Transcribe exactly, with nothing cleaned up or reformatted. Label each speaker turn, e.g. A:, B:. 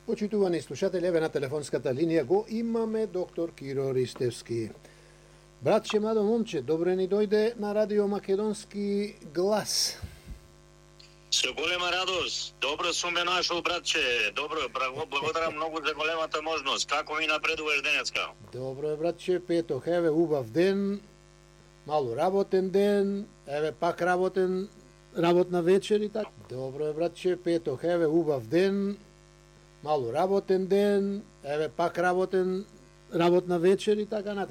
A: Почитувани слушатели, еве на телефонската линија го имаме доктор Киро Ристевски. Братче, младо момче, добре ни дојде на Радио Македонски глас.
B: Со голема радост. Добро сум ме нашол, братче. Добро, благодарам многу за големата можност. Како ми напредуваш денеска?
A: Добро е, братче, петох, еве убав ден, малу работен ден, еве пак работен, работна вечер и така. Добро е, братче, петох, еве убав ден, малу работен ден, еве пак работен, работна вечер и така натаму.